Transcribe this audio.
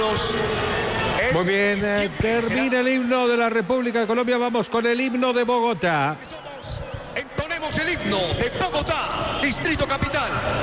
Carlos. Muy bien, termina el himno de la República de Colombia. Vamos con el himno de Bogotá. Entonemos el himno de Bogotá, Distrito Capital.